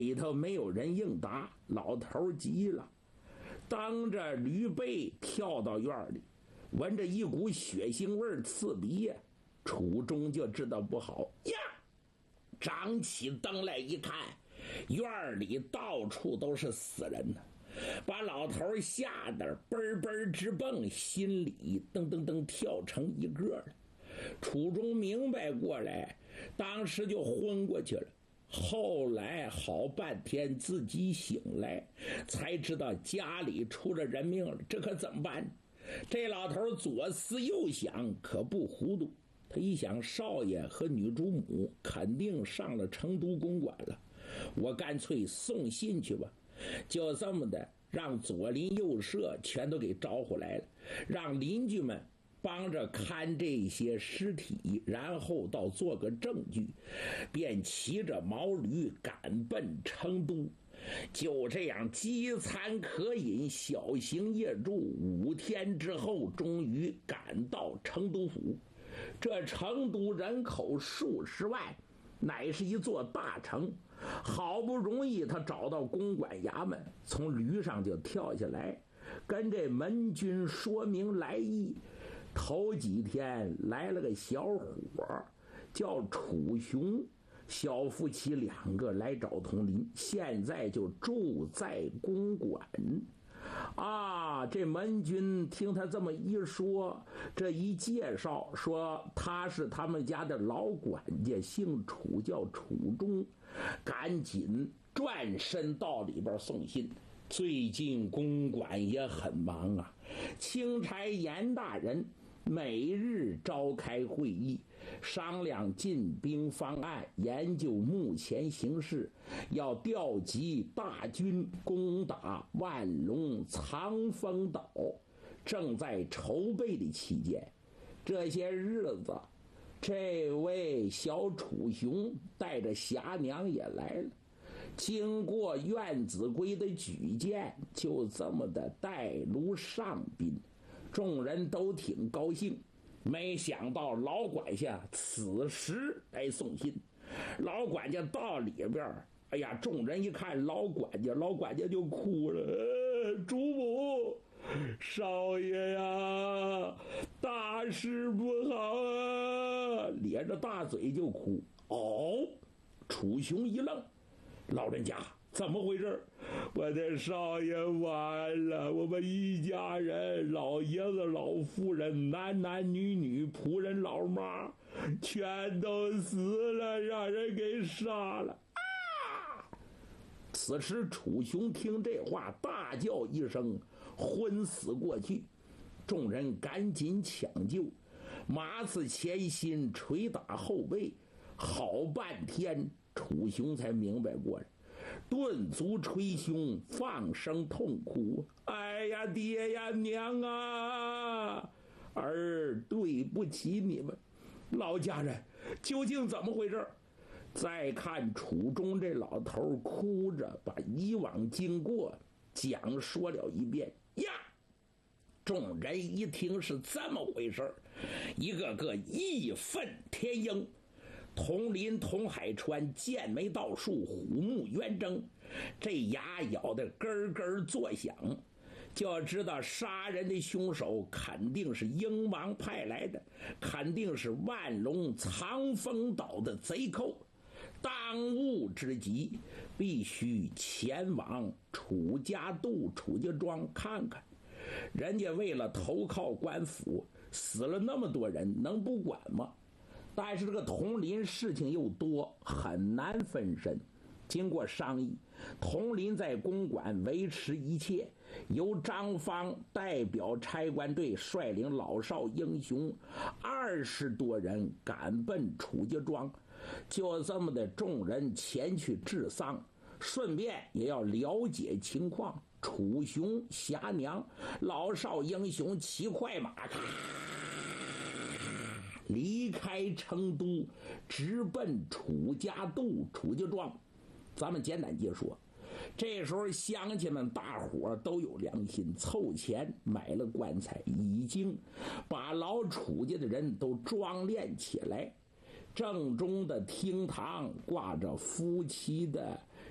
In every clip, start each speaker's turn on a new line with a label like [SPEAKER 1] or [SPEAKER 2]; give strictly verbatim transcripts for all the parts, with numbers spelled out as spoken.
[SPEAKER 1] 里头没有人应答，老头急了，当着驴背跳到院里，闻着一股血腥味刺鼻呀，楚中就知道不好呀，张起灯来一看，院里到处都是死人呢，把老头吓得嘣嘣直蹦，心里噔噔噔跳成一个了。楚中明白过来，当时就昏过去了。后来好半天自己醒来，才知道家里出了人命了，这可怎么办？这老头左思右想，可不糊涂。他一想，少爷和女主母肯定上了成都公馆了，我干脆送信去吧。就这么的，让左邻右舍全都给招呼来了，让邻居们帮着看这些尸体，然后倒做个证据，便骑着毛驴赶奔成都。就这样饥餐渴饮，小行夜住，五天之后终于赶到成都府。这成都人口数十万，乃是一座大城。好不容易他找到公馆衙门，从驴上就跳下来，跟这门军说明来意。头几天来了个小伙叫楚雄，小夫妻两个来找童林，现在就住在公馆。啊，这门军听他这么一说，这一介绍说他是他们家的老管家，姓楚叫楚中，赶紧转身到里边送信。最近公馆也很忙啊，钦差严大人每日召开会议，商量进兵方案，研究目前形势，要调集大军攻打万隆藏风岛，正在筹备的期间。这些日子，这位小楚雄带着侠娘也来了，经过苑子规的举荐，就这么的带路上宾，众人都挺高兴。没想到老管家此时来送信，老管家到里边，哎呀，众人一看老管家，老管家就哭了，呃、主母少爷呀，大事不好啊，咧着大嘴就哭。哦，楚雄一愣，老人家怎么回事？我的少爷完了，我们一家人，老爷子老夫人，男男女女，仆人老妈，全都死了，让人给杀了啊！此时楚雄听这话，大叫一声，昏死过去。众人赶紧抢救，马刺前心，捶打后背，好半天楚雄才明白过来，顿足捶胸，放声痛哭：哎呀，爹呀，娘啊，儿对不起你们，老家人究竟怎么回事？再看楚中这老头哭着把以往经过讲说了一遍呀。众人一听是这么回事，一个个义愤填膺，铜林铜海川，剑眉倒竖，虎目圆睁，这牙咬得咯咯作响，就知道杀人的凶手肯定是英王派来的，肯定是万隆藏风岛的贼寇。当务之急，必须前往楚家渡、楚家庄看看。人家为了投靠官府，死了那么多人，能不管吗？但是这个铜林事情又多，很难分身。经过商议，铜林在公馆维持一切，由张方代表差官队率领老少英雄二十多人赶奔楚家庄。就这么的，众人前去治丧，顺便也要了解情况。楚雄、侠娘、老少英雄骑快马，离开成都，直奔楚家渡、楚家庄。咱们简单接说，这时候乡亲们大伙都有良心，凑钱买了棺材，已经把老楚家的人都装殓起来。正中的厅堂挂着夫妻的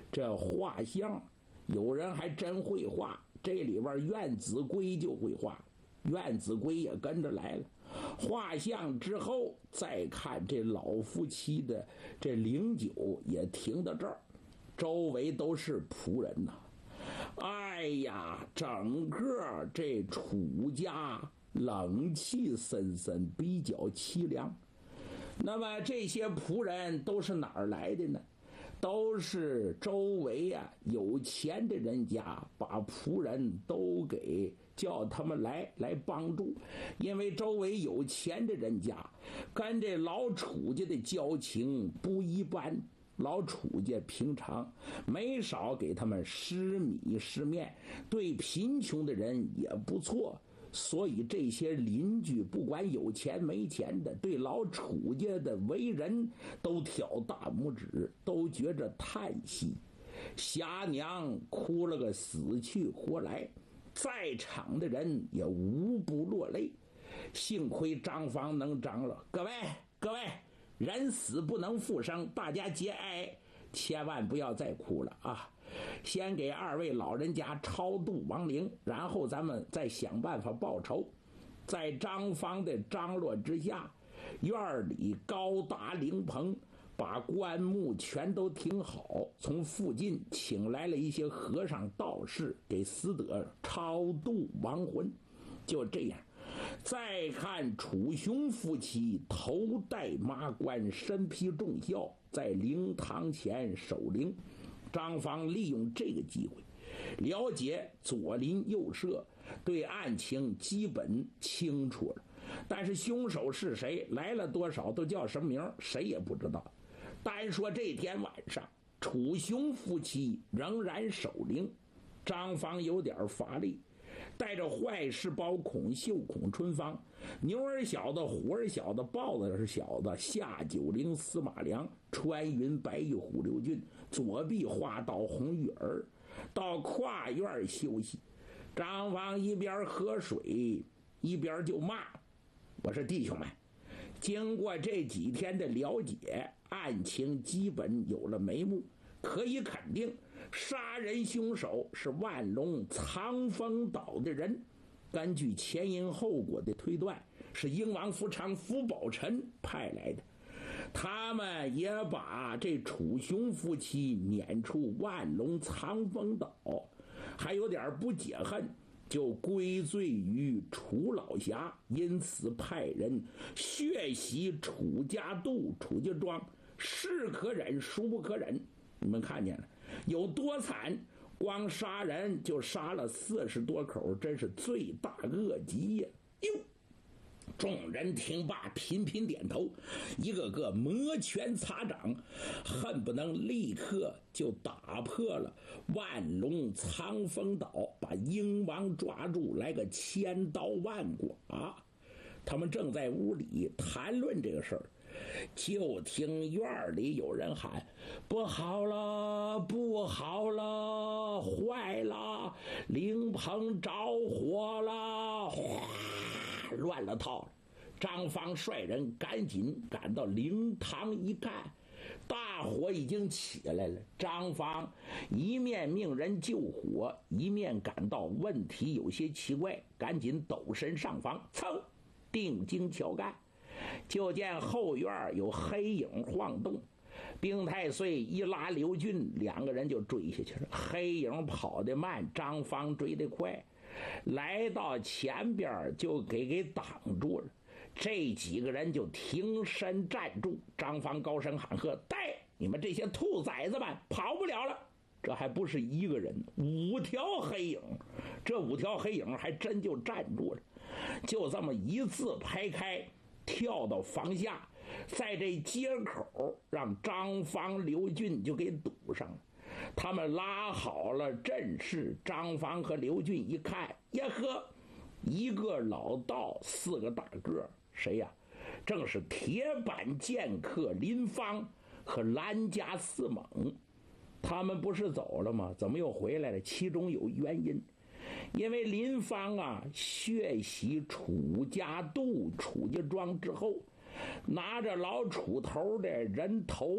[SPEAKER 1] 这画像，有人还真会画，这里边苑子贵就会画，苑子贵也跟着来了。画像之后，再看这老夫妻的这灵柩也停到这儿，周围都是仆人呐。哎呀，整个这楚家冷气森森，比较凄凉。那么这些仆人都是哪儿来的呢？都是周围呀、啊、有钱的人家把仆人都给叫他们来来帮助，因为周围有钱的人家跟这老楚家的交情不一般，老楚家平常没少给他们施米施面，对贫穷的人也不错。所以这些邻居不管有钱没钱的，对老楚家的为人都挑大拇指，都觉着叹息。霞娘哭了个死去活来，在场的人也无不落泪。幸亏张方能长了，各位各位，人死不能复生，大家节哀，千万不要再哭了啊！先给二位老人家超度亡灵，然后咱们再想办法报仇。在张方的张罗之下，院里高大灵棚，把棺木全都停好，从附近请来了一些和尚道士，给死者超度亡魂。就这样，再看楚雄夫妻头戴麻冠，身披重孝，在灵堂前守灵。张方利用这个机会了解左邻右舍，对案情基本清楚了，但是凶手是谁，来了多少，都叫什么名，谁也不知道。单说这天晚上，楚雄夫妻仍然守灵，张方有点乏力，带着坏事包孔秀、孔春芳，牛儿小子、虎儿小子、豹子是小子，夏九龄、司马良，穿云白玉虎刘俊，左臂花刀红玉儿，到跨院休息。张方一边喝水一边就骂：我说弟兄们，经过这几天的了解，案情基本有了眉目，可以肯定杀人凶手是万隆藏风岛的人。根据前因后果的推断，是英王福昌、福宝臣派来的。他们也把这楚雄夫妻撵出万隆藏风岛，还有点不解恨，就归罪于楚老侠，因此派人血洗楚家渡、楚家庄，是可忍孰不可忍。你们看见了有多惨？光杀人就杀了四十多口，真是罪大恶极呀！哟，众人听罢频频点头，一个个摩拳擦掌，恨不能立刻就打破了万隆藏风岛，把英王抓住，来个千刀万剐。他们正在屋里谈论这个事儿，就听院里有人喊：不好了，不好了，坏了，灵棚着火了，哗，乱了套了。张方率人赶紧赶到灵堂一看，大火已经起来了。张方一面命人救火，一面感到问题有些奇怪，赶紧抖身上房，噌，定睛瞧看，就见后院有黑影晃动。兵太岁一拉刘俊，两个人就追下去了。黑影跑得慢，张方追得快，来到前边就给给挡住了。这几个人就停身站住。张方高声喊喝：带你们这些兔崽子们跑不了了！这还不是一个人，五条黑影。这五条黑影还真就站住了，就这么一字排开，跳到房下，在这街口让张方、刘俊就给堵上了。他们拉好了阵势，张方和刘俊一看，呀呵，一个老道，四个大个，谁呀？正是铁板剑客林芳和兰家四猛。他们不是走了吗？怎么又回来了？其中有原因，因为林芳啊，血洗楚家渡、楚家庄之后，拿着老楚头的人头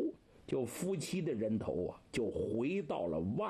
[SPEAKER 1] 就夫妻的人头啊，就回到了万